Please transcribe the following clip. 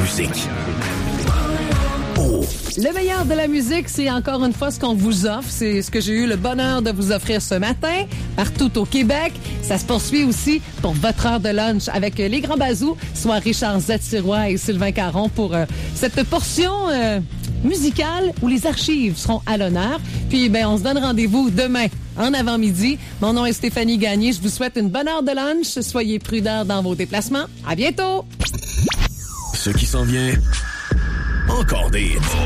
musique. Oh. Le meilleur de la musique, c'est encore une fois ce qu'on vous offre. C'est ce que j'ai eu le bonheur de vous offrir ce matin, partout au Québec. Ça se poursuit aussi pour votre heure de lunch avec les grands bazous, soit Richard Zatirois et Sylvain Caron pour cette portion musicale où les archives seront à l'honneur. Puis, on se donne rendez-vous demain en avant-midi. Mon nom est Stéphanie Gagné. Je vous souhaite une bonne heure de lunch. Soyez prudents dans vos déplacements. À bientôt! Ce qui s'en vient, encore des hits.